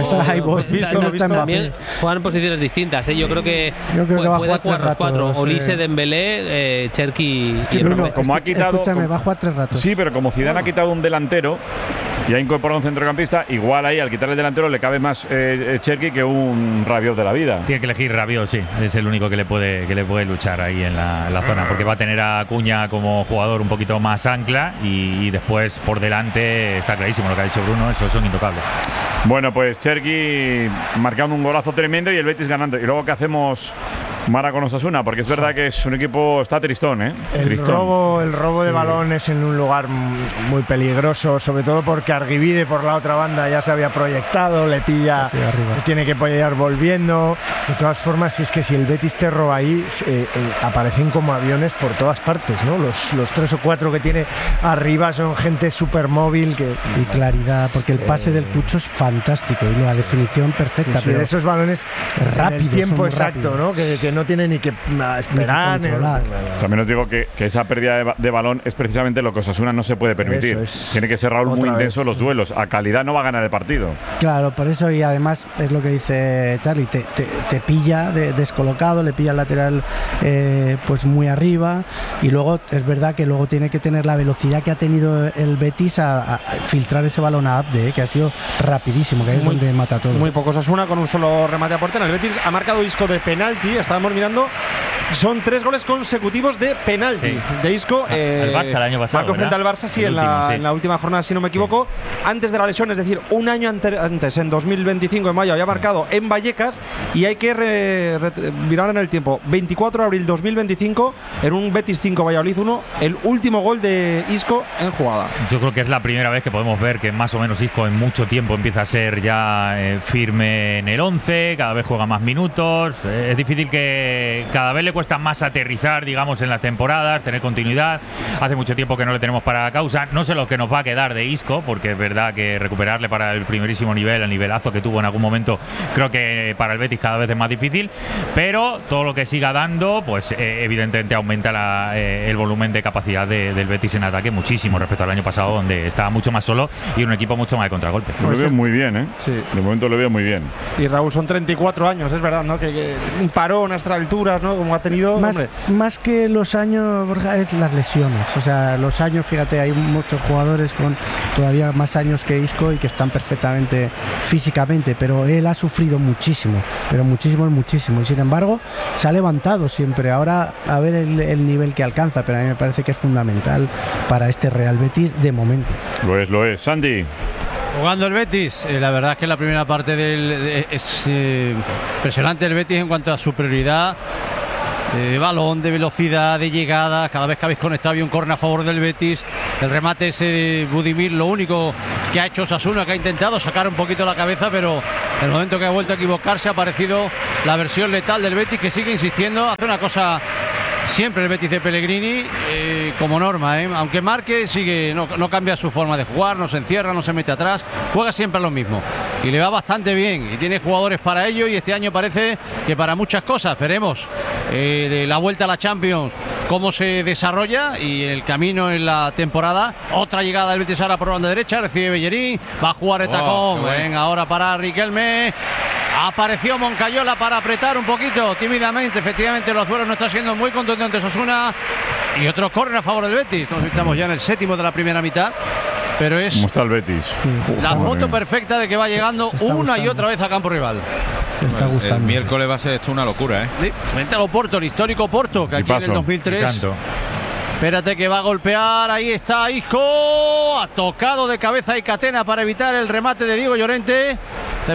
M: también juegan en posiciones distintas. Yo creo que puede jugar los 4. Olise, Dembélé, Cherki y Mbappé.
C: Como ha quitado,
J: escúchame, va a jugar 3 ratos.
C: Sí, pero como Zidane ha quitado un delantero y ha incorporado un centrocampista, igual ahí al quitarle el delantero le cabe más Cherki que un Rabiot de la vida.
G: Tiene que elegir Rabiot, sí. Es el único que le puede luchar ahí en la zona, porque va a tener a Acuña como jugador un poquito más ancla, y después por delante está clarísimo lo que ha dicho Bruno, esos son intocables.
C: Bueno, pues Cherki marcando un golazo tremendo y el Betis ganando. Y luego, ¿qué hacemos, Mara, con Osasuna? Porque es verdad que es un equipo, está tristón,
F: El robo de balones en un lugar muy peligroso, sobre todo porque Arguibide por la otra banda ya se había proyectado, le pilla, tiene que apoyar volviendo. De todas formas, es que si el Betis te roba ahí, aparecen como aviones por todas partes, ¿no? Los 3 o 4 que tiene arriba son gente súper móvil.
J: Y claridad, porque el pase del Cucho es fantástico y la definición perfecta.
F: Sí, de esos balones rápido, el tiempo exacto, ¿no? Que no tiene ni que esperar.
C: También os digo que esa pérdida de balón es precisamente lo que Osasuna no se puede permitir. Tiene que ser Raúl muy intenso en los duelos. A calidad no va a ganar el partido.
J: Claro, por eso, y además es lo que dice Charlie, te pilla descolocado, le pilla el lateral pues muy arriba, y luego es verdad que luego tiene que tener la velocidad que ha tenido el Betis a filtrar ese balón a Abde, que ha sido rapidísimo, que es donde mata todo.
B: Muy poco Osasuna con un solo remate a portería. El Betis ha marcado Isco de penalti, estábamos mirando, son 3 goles consecutivos de penalti de Isco.
G: El Barça el año pasado,
B: marcó frente al Barça, en la última jornada, si no me equivoco, antes de la lesión, es decir, un año antes, en 2025, en mayo, había marcado en Vallecas, y hay que mirar en el tiempo. 24 de abril 2025, en un Betis 5, Valladolid 1, el último gol de Isco en jugada.
G: Yo creo que es la primera vez que podemos ver que más o menos Isco en mucho tiempo empieza a ser ya firme en el 11, cada vez juega más minutos. Es difícil que cada vez le cuesta más aterrizar, digamos, en las temporadas, tener continuidad. Hace mucho tiempo que no le tenemos para causa. No sé lo que nos va a quedar de Isco, porque es verdad que recuperarle para el primerísimo nivel, el nivelazo que tuvo en algún momento, creo que para el Betis cada vez es más difícil. Pero todo lo que siga dando, pues evidentemente aumenta el volumen de capacidad del Betis en ataque muchísimo respecto al año pasado, donde estaba mucho más solo y un equipo mucho más de contragolpe.
C: Lo veo muy bien, ¿eh?
B: Sí.
C: De momento lo veo muy bien.
B: Y Raúl, son 34 años, es verdad, ¿no? Que un parón a estas alturas, ¿no? Como ha tenido.
J: Más que los años, Borja, es las lesiones. O sea, los años, fíjate, hay muchos jugadores con todavía más años que Isco y que están perfectamente físicamente, pero él ha sufrido muchísimo, pero muchísimo. Y sin embargo, se ha levantado siempre. Ahora, a ver el nivel que alcanza, pero a mí me parece que es fundamental para este Real Betis de momento.
C: Lo es. Santi.
D: Jugando el Betis, la verdad es que la primera parte es impresionante el Betis en cuanto a superioridad. De balón, de velocidad, de llegada. Cada vez que habéis conectado había un córner a favor del Betis. El remate ese de Budimir, lo único que ha hecho Osasuna, que ha intentado sacar un poquito la cabeza, pero en el momento que ha vuelto a equivocarse ha aparecido la versión letal del Betis, que sigue insistiendo. Hace una cosa siempre el Betis de Pellegrini, como norma, aunque marque, sigue, no cambia su forma de jugar, no se encierra, no se mete atrás, juega siempre a lo mismo y le va bastante bien y tiene jugadores para ello, y este año parece que para muchas cosas. Veremos de la vuelta a la Champions cómo se desarrolla, y en el camino en la temporada otra llegada del Betis ahora por banda derecha, recibe Bellerín, va a jugar el tacón, venga ahora para Riquelme. Apareció Moncayola para apretar un poquito tímidamente. Efectivamente, los duelos no está siendo muy contundentes Osasuna. Y otro córner a favor del Betis. Estamos ya en el séptimo de la primera mitad. Pero es
C: ¿cómo está el Betis?
D: La foto perfecta de que va llegando una y otra vez a campo rival.
J: Se está gustando.
I: El miércoles va a ser esto una locura, ¿eh?
D: Sí, frente al Oporto, el histórico Porto, que aquí en el 2003. Espérate que va a golpear, ahí está Isco, ha tocado de cabeza y Catena para evitar el remate de Diego Llorente. Hace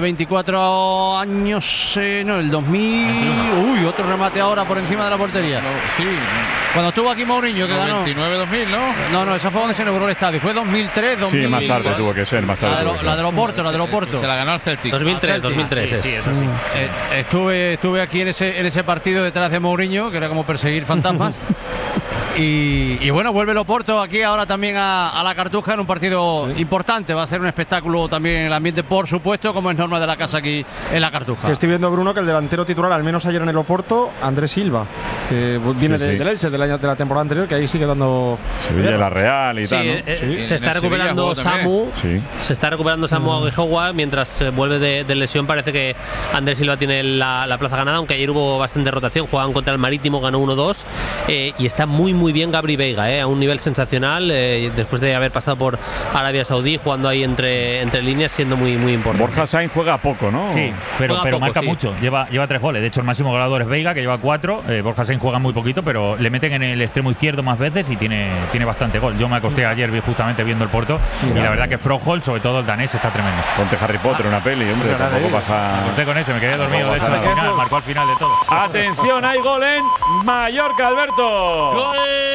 D: 24 años, no, el 2000. Uy, otro remate ahora por encima de la portería.
I: Sí.
D: Cuando estuvo aquí Mourinho, que ganó.
I: 99-2000, ¿no?
D: No, esa fue donde se inauguró el estadio. Fue 2003, 2000.
C: Sí, más tarde tuvo que ser, más tarde.
D: La del Oporto,
I: Se la ganó al Celtic.
L: 2003.
G: Sí, eso sí.
D: Estuve aquí en ese partido detrás de Mourinho, que era como perseguir fantasmas. Y bueno, vuelve el Oporto aquí ahora también a la Cartuja en un partido importante. Va a ser un espectáculo también en el ambiente, por supuesto, como es norma de la casa aquí en la Cartuja.
B: Que estoy viendo, Bruno, que el delantero titular, al menos ayer en el Oporto, Andrés Silva, que viene del Elche de la temporada anterior, que ahí sigue dando
C: Sevilla, la Real y tal, ¿no?
M: Se está recuperando Samu. Se está recuperando Samu Aguijoa mientras vuelve de lesión. Parece que Andrés Silva tiene la plaza ganada, aunque ayer hubo bastante rotación. Jugaban contra el Marítimo, ganó 1-2 y está muy bien Gabri Veiga, a un nivel sensacional, después de haber pasado por Arabia Saudí, jugando ahí entre líneas, siendo muy importante.
C: Borja Sainz juega poco, ¿no?
G: Sí, pero marca mucho, lleva 3 goles. De hecho, el máximo goleador es Veiga, que lleva 4. Borja Sainz juega muy poquito, pero le meten en el extremo izquierdo más veces y tiene bastante gol. Yo me acosté ayer justamente viendo el Porto y la verdad que Froholt, sobre todo el danés, está tremendo.
C: Ponte Harry Potter, una peli, hombre, tampoco pasa.
G: Me acosté con ese, me quedé dormido, de hecho, al final, marcó al final de todo.
C: Atención, hay gol en Mallorca, Alberto.
E: Gol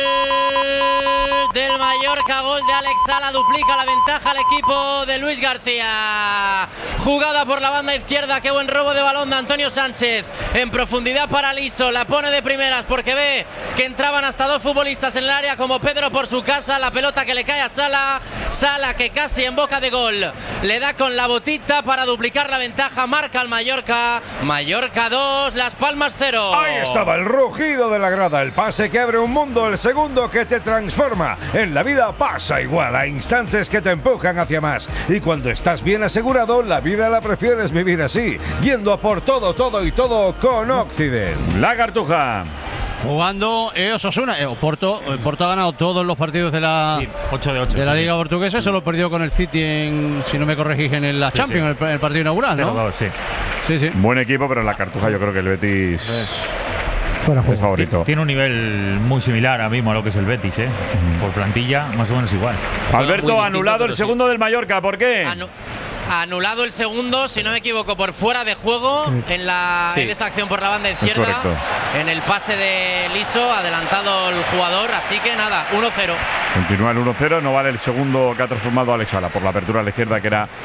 E: del Mallorca, gol de Alex Sala, duplica la ventaja al equipo de Luis García. Jugada por la banda izquierda, qué buen robo de balón de Antonio Sánchez. En profundidad para Liso, la pone de primeras porque ve que entraban hasta 2 futbolistas en el área como Pedro por su casa. La pelota que le cae a Sala, Sala que casi en boca de gol. Le da con la botita para duplicar la ventaja, marca el Mallorca. Mallorca 2, Las Palmas 0.
H: Ahí estaba el rugido de la grada, el pase que abre un mundo, el segundo que te transforma. En la vida pasa igual, a instantes que te empujan hacia más. Y cuando estás bien asegurado, la vida la prefieres vivir así, yendo a por todo y todo con Occident.
C: La Cartuja.
D: Jugando Osasuna, Porto ha ganado todos los partidos de la
G: 8 de 8
D: de la Liga Portuguesa, solo perdió con el City si no me corregís, en la Champions, el partido inaugural, ¿no?
G: 0-2,
D: sí.
C: Buen equipo, pero en la Cartuja yo creo que el Betis es favorito.
G: Tiene un nivel muy similar ahora mismo a lo que es el Betis, por plantilla más o menos igual.
C: Alberto, anulado el segundo del Mallorca, ¿por qué?
E: Anulado el segundo, si no me equivoco, por fuera de juego en esa acción por la banda izquierda, en el pase de Liso, adelantado el jugador, así que nada, 1-0.
C: Continúa el 1-0, no vale el segundo que ha transformado Alex Sala por la apertura a la izquierda, que era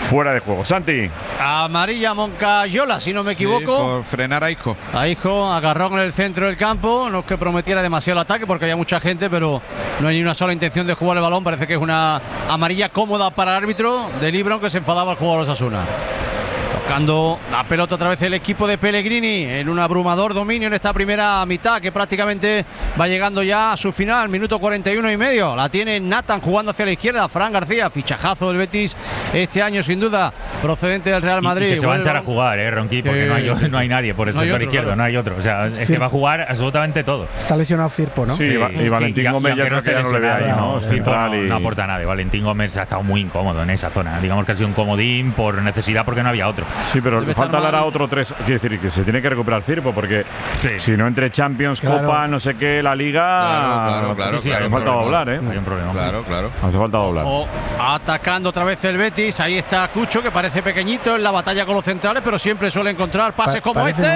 C: fuera de juego. Santi.
D: Amarilla Moncayola, si no me equivoco.
I: Por frenar a Isco.
D: A Isco, agarró en el centro del campo. No es que prometiera demasiado el ataque porque había mucha gente, pero no hay ni una sola intención de jugar el balón. Parece que es una amarilla cómoda para el árbitro de Libron, que se enfadaba al jugador Osasuna. Tocando la pelota otra vez el equipo de Pellegrini en un abrumador dominio en esta primera mitad, que prácticamente va llegando ya a su final, minuto 41 y medio. La tiene Nathan jugando hacia la izquierda. Fran García, fichajazo del Betis este año sin duda, procedente del Real Madrid.
G: Y que se va a echar a jugar, Ronqui, porque no hay nadie por el sector izquierdo, claro. No hay otro. O sea, es que va a jugar absolutamente todo.
J: Está lesionado Firpo, ¿no?
C: Sí, y Valentín Gómez ya creo que ya no le ve ahí, ¿no?
G: Firpo no aporta nada. Valentín Gómez ha estado muy incómodo en esa zona. Digamos que ha sido un comodín por necesidad porque no había otro.
C: Sí, pero le falta hablar a otro 3. Quiere decir que se tiene que recuperar Firpo, porque si no entre Champions, Copa, no sé qué, la Liga.
I: Claro,
C: sí, hace falta doblar, ¿eh?
G: Hay un problema.
I: Claro.
C: Hace falta doblar.
D: Atacando otra vez el Betis. Ahí está Cucho, que parece pequeñito en la batalla con los centrales, pero siempre suele encontrar pases como este.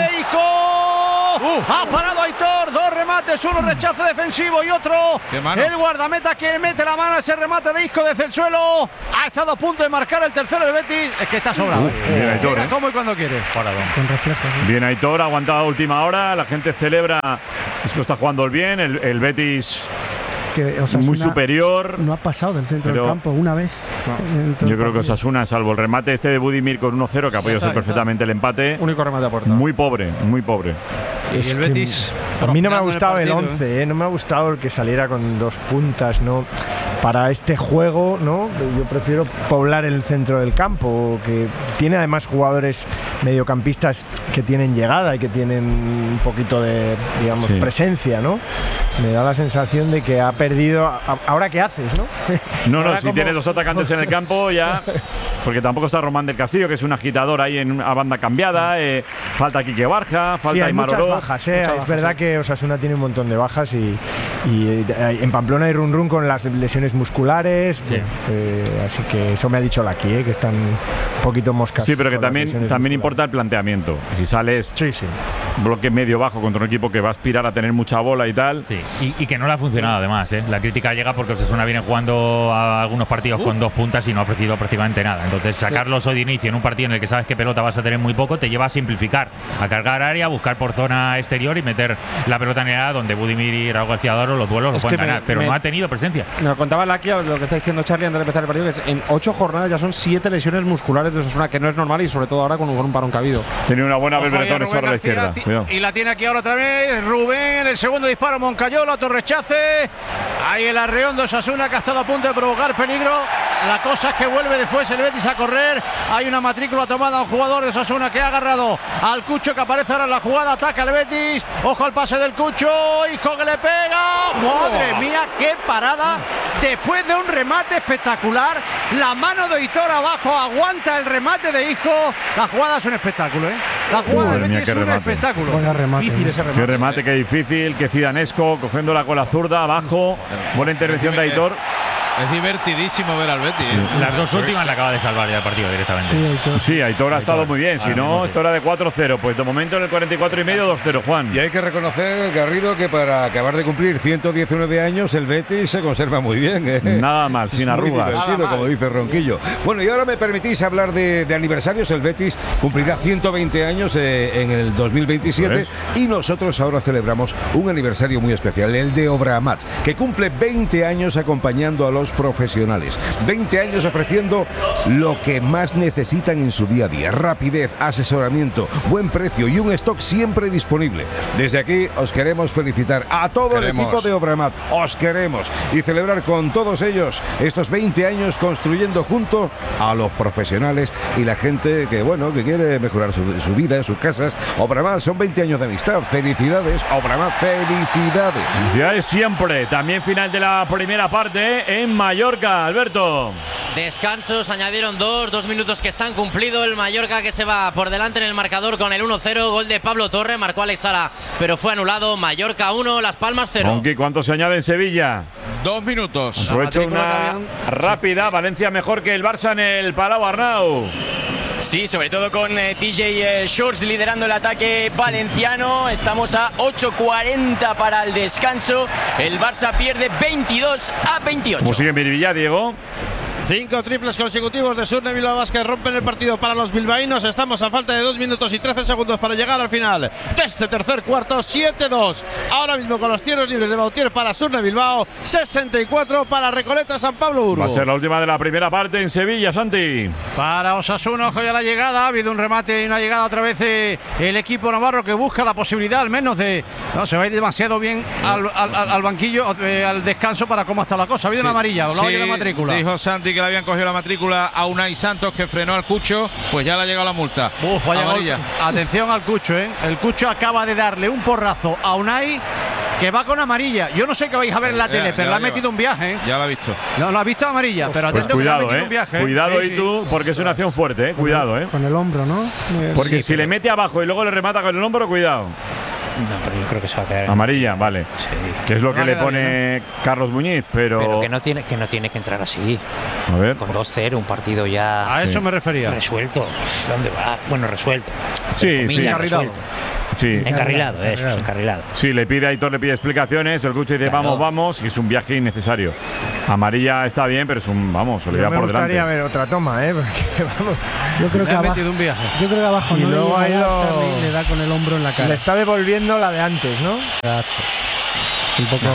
D: Ha parado Aitor, 2 remates, uno rechazo defensivo y otro el guardameta que mete la mano a ese remate de Isco desde el suelo. Ha estado a punto de marcar el tercero del Betis. Es que está sobrado.
C: Bien Aitor,
D: como y cuando quiere.
J: Con reflejo.
C: Bien Aitor, aguantado a última hora. La gente celebra. Isco está jugando bien. El Betis
J: que
C: muy superior.
J: No ha pasado del centro del campo una vez.
C: Yo creo que Osasuna, salvo el remate este de Budimir con 1-0, que ha podido ser perfectamente el empate.
B: Único remate a puerta.
C: Muy pobre, muy pobre.
D: Y el Betis.
F: A mí no me ha gustado el 11, no me ha gustado el que saliera con 2 puntas, ¿no? Para este juego, ¿no? Yo prefiero poblar el centro del campo, que tiene además jugadores mediocampistas que tienen llegada y que tienen un poquito de, digamos, presencia, ¿no? Me da la sensación de que ha perdido. ¿Ahora qué haces, no?
C: No, si tienes 2 atacantes en el campo ya. Porque tampoco está Román del Castillo, que es un agitador ahí en una banda cambiada. Falta Quique Barja, falta Aymar Oroz.
F: Bajas, es verdad que Osasuna tiene un montón de bajas y en Pamplona hay run con las lesiones musculares. Sí. Así que eso me ha dicho Laki, que están un poquito moscas.
C: Sí, pero que también importa el planteamiento. Si sales bloque medio bajo contra un equipo que va a aspirar a tener mucha bola y tal.
G: Sí. Y que no le ha funcionado además. La crítica llega porque Osasuna viene jugando a algunos partidos con 2 puntas y no ha ofrecido prácticamente nada. Entonces sacarlos hoy de inicio en un partido en el que sabes que pelota vas a tener muy poco te lleva a simplificar, a cargar área, buscar por zona exterior y meter la pelota en el área donde Budimir y Raúl García Doro los duelos los pueden ganar, pero no ha tenido presencia.
B: Me contaba Laki lo que está diciendo Charlie antes de empezar el partido, que en 8 jornadas ya son 7 lesiones musculares de Osasuna, que no es normal y sobre todo ahora con un parón cabido.
C: Tiene una buena Belbretón sobre la izquierda.
D: Y la tiene aquí ahora otra vez Rubén, el segundo disparo Moncayola, otro rechace. Ahí el arreón de Osasuna que ha estado a punto de provocar peligro. La cosa es que vuelve después el Betis a correr. Hay una matrícula tomada a un jugador de Osasuna que ha agarrado al Cucho, que aparece ahora en la jugada. Ataca el Betis. Ojo al pase del Cucho. Isco que le pega. ¡Madre mía! ¡Qué parada! Después de un remate espectacular. La mano de Aitor abajo aguanta el remate de Isco. La jugada es un espectáculo, ¿eh? La jugada del Betis es un espectáculo.
C: Qué remate, qué difícil. Qué cidanesco, cogiéndola con la zurda abajo. Buena intervención de Aitor.
I: Es divertidísimo ver al Betis.
G: Las 2 últimas le acaba de salvar ya el partido directamente.
C: Sí, Aitor ha estado muy bien. Si no, esto era de 4-0. Pues de momento en el 44 y medio, 2-0, Juan.
H: Y hay que reconocer, Garrido, que para acabar de cumplir 119 años, el Betis se conserva muy bien.
C: Nada mal, sin arrugas.
H: Como dice Ronquillo. Bueno, y ahora me permitís hablar de aniversarios. El Betis cumplirá 120 años en el 2027 y nosotros ahora celebramos un aniversario muy especial, el de Obramat, que cumple 20 años acompañando a los profesionales. 20 años ofreciendo lo que más necesitan en su día a día: rapidez, asesoramiento, buen precio y un stock siempre disponible. Desde aquí os queremos felicitar a todo el equipo de Obramat. Os queremos y celebrar con todos ellos estos 20 años construyendo junto a los profesionales y la gente que quiere mejorar su vida en sus casas. Obramat, son 20 años de amistad. Felicidades, Obramat, felicidades.
C: Felicidades siempre. También final de la primera parte en Mallorca, Alberto.
E: Descansos, añadieron 2 minutos que se han cumplido. El Mallorca que se va por delante en el marcador con el 1-0. Gol de Pablo Torre, marcó Alex Sala, pero fue anulado. Mallorca 1, Las Palmas 0.
C: Aunque ¿cuánto se añade en Sevilla?
I: 2 minutos.
C: Aprovecho una rápida. Valencia mejor que el Barça en el Palau Arnau.
A: Sí, sobre todo con TJ Shorts liderando el ataque valenciano. Estamos a 8:40 para el descanso. El Barça pierde 22-28.
C: ¿Cómo sigue Miribilla, Diego?
I: 5 triples consecutivos de Surne Bilbao Basket rompen el partido para los bilbaínos. Estamos a falta de 2 minutos y 13 segundos para llegar al final de este tercer cuarto. 7-2 ahora mismo con los tiros libres de Bautier para Surne Bilbao, 64 para Recoleta San Pablo Burgos.
C: Va a ser la última de la primera parte en Sevilla, Santi.
D: Para Osasuna, ojo ya la llegada. Ha habido un remate y una llegada otra vez el equipo navarro que busca la posibilidad al menos de... No, se va a ir demasiado bien al banquillo, al descanso para cómo está la cosa. Ha habido una amarilla, hablaba de matrícula.
I: Dijo Santi que le habían cogido la matrícula a Unai Santos, que frenó al Cucho, pues ya le ha llegado la multa.
D: Vaya atención al Cucho, El Cucho acaba de darle un porrazo a Unai que va con amarilla. Yo no sé qué vais a ver en la tele, pero le ha metido un viaje.
I: Ya lo ha visto.
D: No, lo ha visto amarilla, pero
C: pues
D: atento,
C: cuidado,
D: que le ha metido un viaje.
C: Cuidado y tú, porque es una acción fuerte, Cuidado,
J: Con el hombro, ¿no?
C: Porque si le mete abajo y luego le remata con el hombro, cuidado.
Q: No, pero yo creo que se va a quedar.
C: Amarilla, vale.
Q: Sí.
C: Que es lo que le pone Carlos Muñiz, pero
Q: que no tiene que entrar así.
C: A ver.
Q: Con 2-0, un partido ya.
D: A eso me refería.
Q: Resuelto. ¿Dónde va? Bueno, resuelto.
C: Sí, sí.
Q: Resuelto.
C: Sí.
Q: Encarrilado, eso, encarrilado.
C: Sí, Aitor le pide explicaciones, el Cucho dice vamos, y es un viaje innecesario. Amarilla está bien, pero es un, se le da por delante.
F: Me gustaría ver otra toma, porque vamos.
J: Yo creo que abajo
F: y
J: no
F: luego ha ido,
J: Charlie le da con el hombro en la cara.
F: Le está devolviendo la de antes, ¿no?
J: Exacto. Es un poco...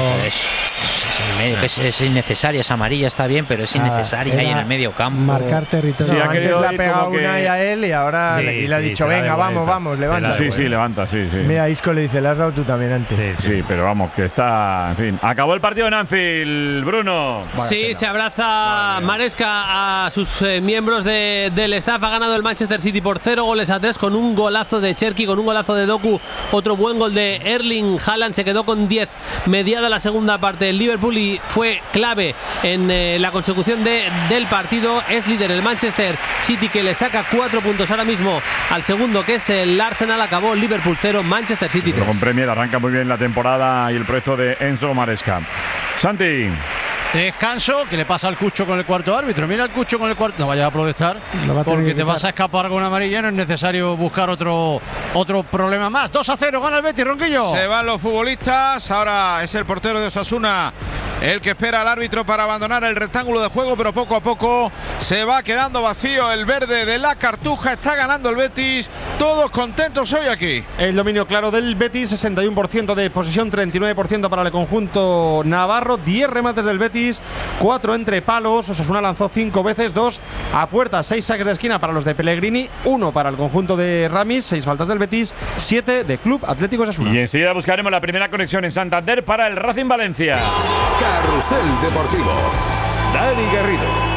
Q: Es innecesaria esa amarilla, está bien, pero es innecesaria ahí en el medio campo.
J: Marcar territorio.
F: Sí, antes le ha pegado una y a él y ahora le ha dicho, venga, vamos, levanta.
C: Sí, levanta, sí.
F: Mira, Isco le dice, le has dado tú también antes.
C: Sí, pero vamos, que está, en fin. Acabó el partido en Anfield, Bruno.
M: Sí, se abraza Maresca a sus miembros del staff. Ha ganado el Manchester City por 0-3 con un golazo de Cherki, con un golazo de Doku, otro buen gol de Erling Haaland. Se quedó con 10 mediada la segunda parte. El Liverpool y fue clave en la consecución del partido. Es líder el Manchester City, que le saca 4 puntos ahora mismo al segundo, que es el Arsenal. Acabó Liverpool 0, Manchester City 3.
C: Pero con Premier arranca muy bien la temporada y el proyecto de Enzo Maresca. Santi.
D: Descanso, que le pasa al Cucho con el cuarto árbitro. Mira el Cucho con el cuarto. No vayas a protestar, porque te vas a escapar con una amarilla. No es necesario buscar otro problema más. 2-0, gana el Betis, Ronquillo.
I: Se van los futbolistas. Ahora es el portero de Osasuna el que espera al árbitro para abandonar el rectángulo de juego, pero poco a poco se va quedando vacío el verde de la Cartuja. Está ganando el Betis. Todos contentos hoy aquí.
B: El dominio claro del Betis, 61% de posesión, 39% para el conjunto navarro. 10 remates del Betis, 4 entre palos. Osasuna lanzó 5 veces, 2 a puerta, 6 saques de esquina para los de Pellegrini, 1 para el conjunto de Ramis, 6 faltas del Betis, 7 de Club Atlético Osasuna.
C: Y enseguida buscaremos la primera conexión en Santander para el Racing Valencia.
R: Carrusel Deportivo. Dani Garrido.